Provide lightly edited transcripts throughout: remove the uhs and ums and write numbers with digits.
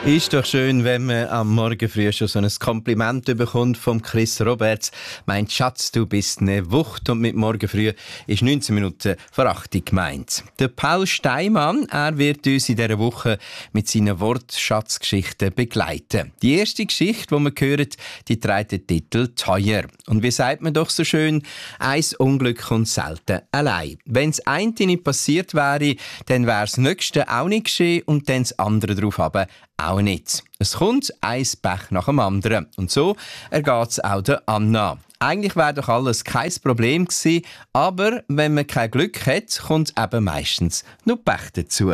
Ist doch schön, wenn man am Morgen früh schon so ein Kompliment bekommt vom Chris Roberts. Mein Schatz, du bist eine Wucht. Und mit morgen früh ist 19 Minuten vor 8 Uhr gemeint. Der Paul Steinmann, er wird uns in dieser Woche mit seinen Wortschatzgeschichten begleiten. Die erste Geschichte, die wir hören, die trägt den Titel «Teuer». Und wie sagt man doch so schön, ein Unglück kommt selten allein. Wenn das eine nicht passiert wäre, dann wäre das nächste auch nicht geschehen und dann das andere drauf haben auch nicht. Es kommt ein Pech nach dem anderen. Und so ergeht es auch der Anna. Eigentlich wäre doch alles kein Problem gewesen, aber wenn man kein Glück hat, kommt eben meistens noch Pech dazu.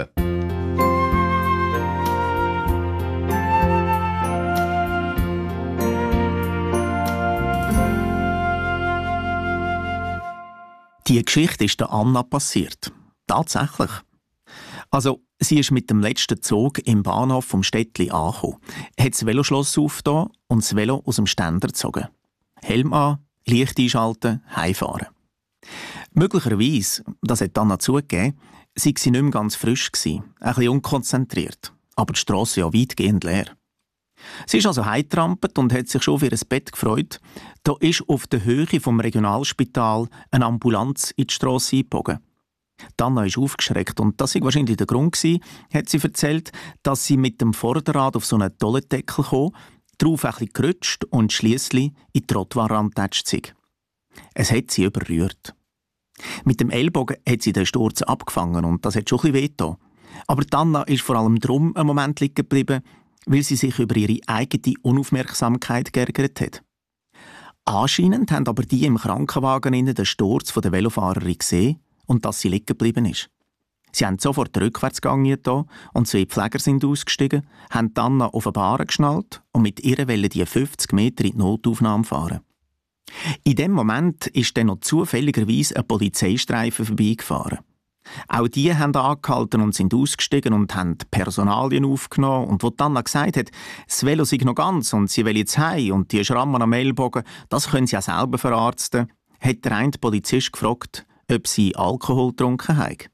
Die Geschichte ist der Anna passiert. Tatsächlich. Also, sie ist mit dem letzten Zug im Bahnhof vom Städtli angekommen, hat das Veloschloss aufgetan und das Velo aus dem Ständer gezogen. Helm an, Licht einschalten, heimfahren. Möglicherweise, das hat Anna zugegeben, sei sie nicht mehr ganz frisch gewesen, ein bisschen unkonzentriert, aber die Strasse ja weitgehend leer. Sie ist also heimgetrampelt und hat sich schon auf ihr Bett gefreut. Da ist auf der Höhe vom Regionalspital eine Ambulanz in die Strasse eingebogen. Anna ist aufgeschreckt und das war wahrscheinlich der Grund, hat sie erzählt, dass sie mit dem Vorderrad auf so einen Toilettendeckel kam, darauf ein bisschen gerutscht und schliesslich in die Trottoir angetatscht sei. Es hat sie überrührt. Mit dem Ellbogen hat sie den Sturz abgefangen und das hat schon ein bisschen wehgetan. Aber Anna ist vor allem darum einen Moment liegen geblieben, weil sie sich über ihre eigene Unaufmerksamkeit geärgert hat. Anscheinend haben aber die im Krankenwagen den Sturz von der Velofahrerin gesehen und dass sie liegen geblieben ist. Sie haben sofort den Rückwärtsgang getan und 2 Pfleger sind ausgestiegen, haben Anna auf eine Bahre geschnallt und mit ihr wollen die 50 Meter in die Notaufnahme fahren. In dem Moment ist dann noch zufälligerweise ein Polizeistreifen vorbeigefahren. Auch die haben angehalten und sind ausgestiegen und haben Personalien aufgenommen. Und wo Anna gesagt hat, das Velo sei noch ganz und sie will jetzt heim und die Schrammen am Ellbogen, das können sie auch selber verarzten, hat der eine Polizist gefragt, ob sie Alkohol getrunken haben.